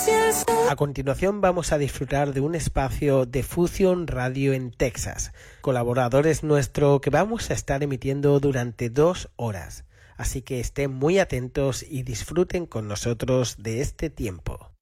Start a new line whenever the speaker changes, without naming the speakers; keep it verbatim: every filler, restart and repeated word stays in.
A continuación vamos a disfrutar de un espacio de Fusion Radio en Texas, colaboradores nuestro que vamos a estar emitiendo durante dos horas. Así que estén muy atentos y disfruten con nosotros de este tiempo.